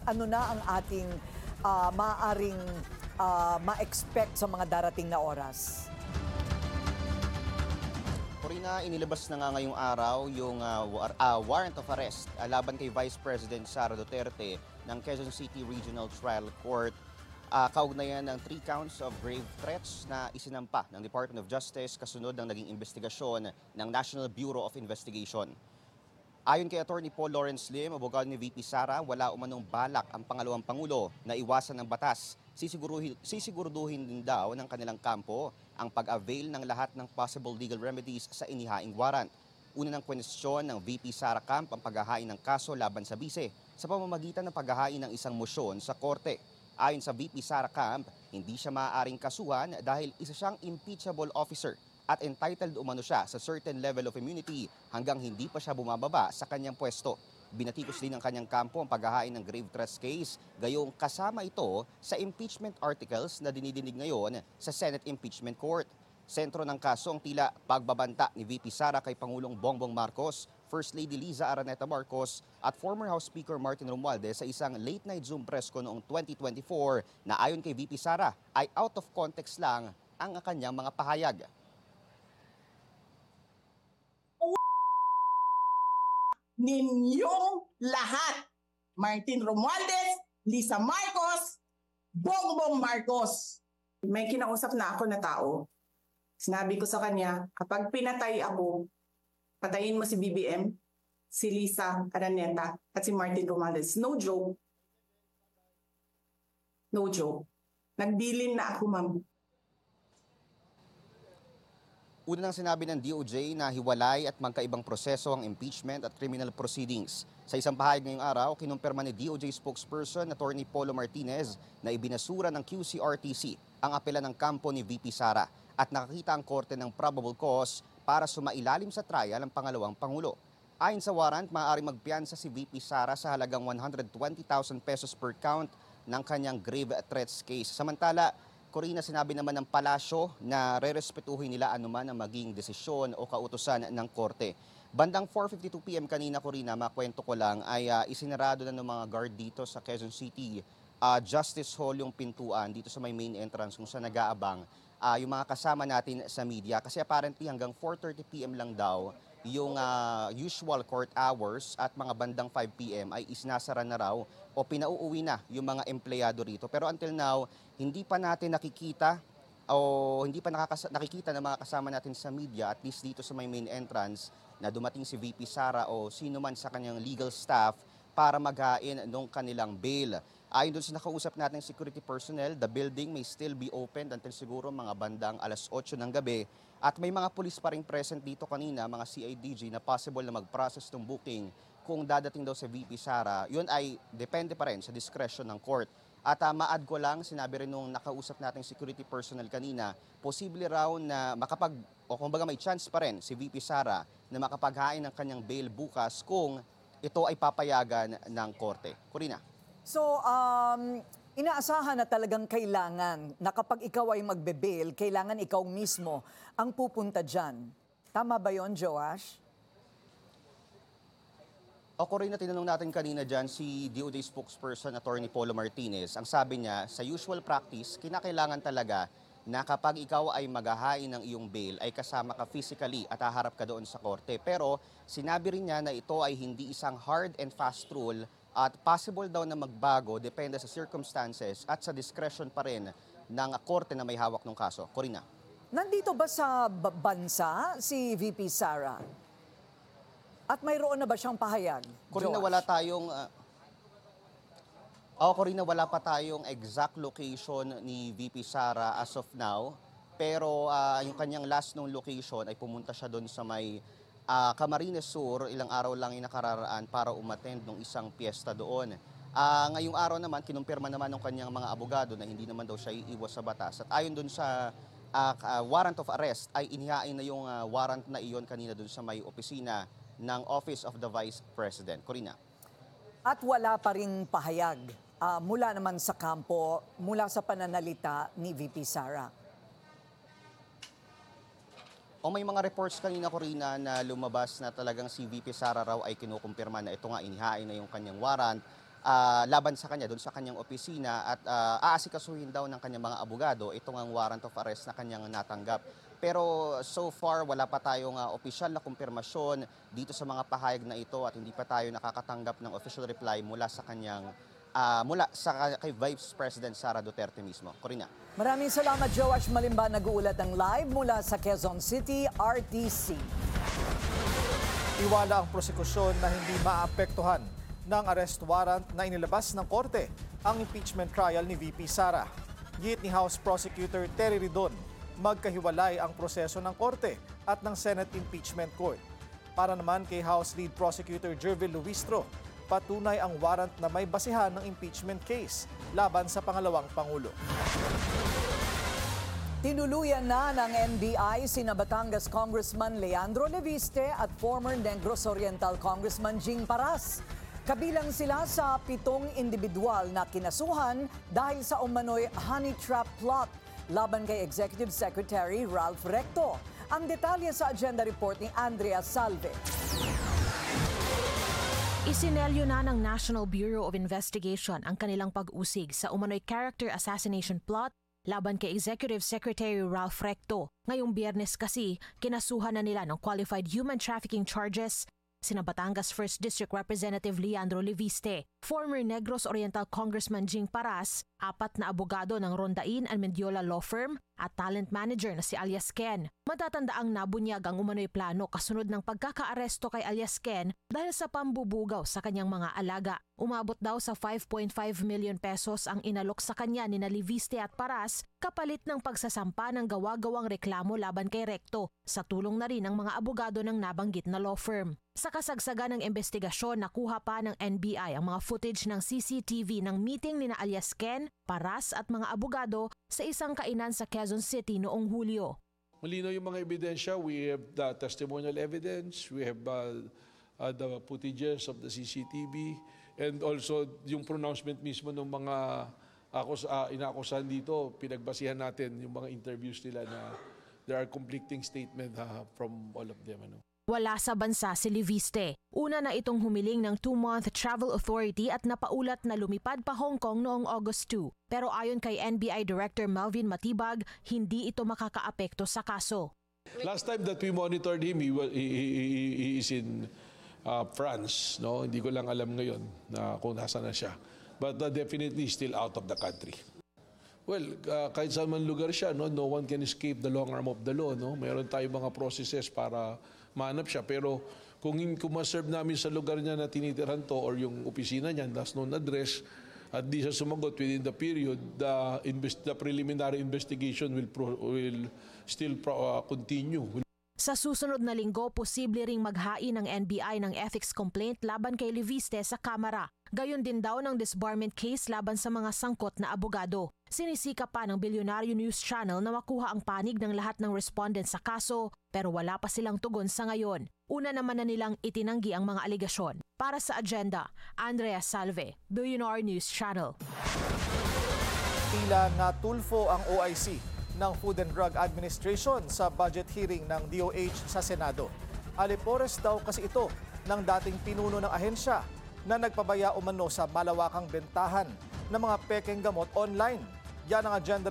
ano na ang ating maaaring ma-expect sa mga darating na oras? Corina, inilabas na nga ngayong araw yung warrant of arrest laban kay Vice President Sara Duterte ng Quezon City Regional Trial Court. Kaugnayan ng 3 counts of grave threats na isinampa ng Department of Justice kasunod ng naging investigasyon ng National Bureau of Investigation. Ayon kay Attorney Paul Lawrence Lim, abogado ni VP Sara, wala umanong balak ang pangalawang Pangulo na iwasan ng batas. Sisiguraduhin din daw ng kanilang kampo ang pag-avail ng lahat ng possible legal remedies sa inihaing warrant. Una ng kwestiyon ng VP Sara Camp ang paghahain ng kaso laban sa bise sa pamamagitan ng paghahain ng isang mosyón sa korte. Ayon sa VP Sara Camp, hindi siya maaaring kasuhan dahil isa siyang impeachable officer at entitled umano siya sa certain level of immunity hanggang hindi pa siya bumababa sa kanyang pwesto. Binatikos din ng kanyang kampo ang paghahain ng grave threats case, gayong kasama ito sa impeachment articles na dinidinig ngayon sa Senate Impeachment Court. Sentro ng kaso ang tila pagbabanta ni VP Sara kay Pangulong Bongbong Marcos, First Lady Liza Araneta Marcos at former House Speaker Martin Romualdez sa isang late-night Zoom press ko noong 2024 na ayon kay VP Sara ay out of context lang ang kanyang mga pahayag. Ninyong lahat, Martin Romualdez, Lisa Marcos, Bongbong Marcos. May kinausap na ako na tao. Sinabi ko sa kanya, kapag pinatay ako, patayin mo si BBM, si Lisa Araneta, at si Martin Romualdez. No joke. No joke. Nagdilin na ako, ma'am. Una nang sinabi ng DOJ na hiwalay at magkaibang proseso ang impeachment at criminal proceedings. Sa isang pahayag ngayong araw, kinumpirma ni DOJ spokesperson Attorney Polo Martinez na ibinasura ng QCRTC ang apela ng kampo ni VP Sara at nakakita ang korte ng probable cause para sumailalim sa trial ang pangalawang Pangulo. Ayon sa warrant, maaaring magpiyansa si VP Sara sa halagang 120,000 pesos per count ng kanyang grave threats case. Samantala, Corina, sinabi naman ng palasyo na rerespetuhin nila anuman ang maging desisyon o kautusan ng korte. Bandang 4:52 PM kanina, Corina, makwento ko lang, ay isinarado na ng mga guard dito sa Quezon City Justice Hall yung pintuan dito sa may main entrance kung saan nag-aabang yung mga kasama natin sa media. Kasi apparently hanggang 4:30 PM lang daw yung usual court hours at mga bandang 5 PM ay isinasara na raw o pinauuwi na yung mga empleyado rito. Pero until now, hindi pa natin nakikita o hindi pa nakikita ng mga kasama natin sa media, at least dito sa may main entrance, na dumating si VP Sara o sino man sa kanyang legal staff para maghain ng kanilang bail. Ayon doon sa nakausap natin security personnel, the building may still be opened until siguro mga bandang alas 8 ng gabi. At may mga pulis pa rin present dito kanina, mga CIDG, na possible na mag-process ng booking kung dadating daw sa VP Sara. Yun ay depende pa rin sa discretion ng court. At ma-add ko lang, sinabi rin nung nakausap nating security personnel kanina, posible raw na o kumbaga may chance pa rin si VP Sara na makapaghain ng kanyang bail bukas kung ito ay papayagan ng korte. Corina. So, inaasahan na talagang kailangan na kapag ikaw ay magbe-bail, kailangan ikaw mismo ang pupunta dyan. Tama ba yon, Joash? Ako rin na tinanong natin kanina dyan si DOJ spokesperson Attorney Polo Martinez. Ang sabi niya, sa usual practice, kinakailangan talaga na kapag ikaw ay maghahain ng iyong bail ay kasama ka physically at haharap ka doon sa korte. Pero sinabi rin niya na ito ay hindi isang hard and fast rule at possible daw na magbago depende sa circumstances at sa discretion pa rin ng korte na may hawak ng kaso. Corina. Nandito ba sa bansa si VP Sara? At mayroon na ba siyang pahayag? Corina, Joash? wala tayong Corina, wala pa tayong exact location ni VP Sara as of now. Pero yung kanyang last nung location ay pumunta siya doon sa may Camarines Sur. Ilang araw lang yung nakararaan para umattend ng isang piyesta doon. Ngayong araw naman, kinumpirma naman ng kanyang mga abogado na hindi naman daw siya iiwas sa batas. At ayon doon sa warrant of arrest, ay inihain na yung warrant na iyon kanina doon sa may opisina ng Office of the Vice President. Corina. At wala pa ring pahayag mula naman sa kampo, mula sa pananalita ni VP Sara. O may mga reports kanina, Corina, na lumabas na talagang si VP Sara raw ay kinukumpirma na ito nga inihain na yung kanyang warrant. laban sa kanya doon sa kanyang opisina at aasikasuhin daw ng kanyang mga abogado itong ang warrant of arrest na kanyang natanggap. Pero so far wala pa tayong opisyal na kumpirmasyon dito sa mga pahayag na ito at hindi pa tayo nakakatanggap ng official reply mula sa kanyang kay Vice President Sara Duterte mismo. Corina. Maraming salamat, Joash Malimba, nag-uulat ng live mula sa Quezon City, RTC. Iwala ang prosekusyon na hindi maapektuhan ng arrest warrant na inilabas ng korte ang impeachment trial ni VP Sara. Git ni House Prosecutor Terry Ridon, magkahiwalay ang proseso ng korte at ng Senate Impeachment Court. Para naman kay House Lead Prosecutor Jervil Luistro, patunay ang warrant na may basihan ng impeachment case laban sa pangalawang Pangulo. Tinuluyan na ng NBI sina Batangas Congressman Leandro Leviste at former Negros Oriental Congressman Jing Paras. Kabilang sila sa 7 individual na kinasuhan dahil sa umano'y honey trap plot laban kay Executive Secretary Ralph Recto. Ang detalye sa agenda report ni Andrea Salve. Isinelyo na ng National Bureau of Investigation ang kanilang pag-usig sa umano'y character assassination plot laban kay Executive Secretary Ralph Recto. Ngayong Biyernes kasi, kinasuhan na nila ng qualified human trafficking charges sina Batangas 1st District Representative Leandro Leviste, former Negros Oriental Congressman Jing Paras, 4 na abogado ng Rondain and Mendiola Law Firm at talent manager na si Alias Ken. Matatandaang nabunyag ang umano'y plano kasunod ng pagkakaaresto kay Alias Ken dahil sa pambubugaw sa kanyang mga alaga. Umabot daw sa 5.5 million pesos ang inalok sa kanya ni Leviste at Paras kapalit ng pagsasampa ng gawa-gawang reklamo laban kay Recto sa tulong na rin ng mga abogado ng nabanggit na law firm. Sa kasagsagan ng investigasyon, nakuha pa ng NBI ang mga footage ng CCTV ng meeting ni Alias Ken, Paras at mga abogado sa isang kainan sa Quezon City noong Hulyo. Malinaw yung mga ebidensya. We have the testimonial evidence, we have the footages of the CCTV, and also yung pronouncement mismo ng mga inaakusahan dito, pinagbasihan natin yung mga interviews nila na there are conflicting statements from all of them. Wala sa bansa si Leviste. Una na itong humiling ng 2-month travel authority at napaulat na lumipad pa Hong Kong noong August 2. Pero ayon kay NBI Director Melvin Matibag, hindi ito makakaapekto sa kaso. Last time that we monitored him, he is in France. No? Hindi ko lang alam ngayon na kung nasa na siya. But definitely still out of the country. Well, kahit saan man lugar siya, no one can escape the long arm of the law. No? Meron tayong mga processes para mahanap siya. Pero kung ma-serve namin sa lugar niya na tinitirhan to or yung opisina niya, last known address, at di siya sumagot within the period, the preliminary investigation will still continue. Sa susunod na linggo, posible ring maghain ng NBI ng ethics complaint laban kay Leviste sa Kamara. Gayon din daw ng disbarment case laban sa mga sangkot na abogado. Sinisika pa ng Bilyonaryo News Channel na makuha ang panig ng lahat ng respondent sa kaso pero wala pa silang tugon sa ngayon. Una naman na nilang itinanggi ang mga aligasyon. Para sa agenda, Andrea Salve, Bilyonaryo News Channel. Tila natulfo ang OIC ng Food and Drug Administration sa budget hearing ng DOH sa Senado. Alipores daw kasi ito ng dating pinuno ng ahensya na nagpabaya umano sa malawakang bentahan ng mga pekeng gamot online. Yan ang agenda